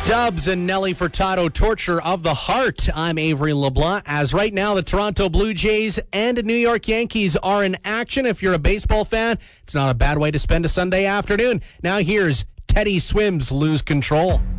Dubs and Nelly Furtado, Torture of the Heart. I'm Avery LeBlanc. As right now, the Toronto Blue Jays and New York Yankees are in action. If you're a baseball fan, it's not a bad way to spend a Sunday afternoon. Now here's Teddy Swims Lose Control.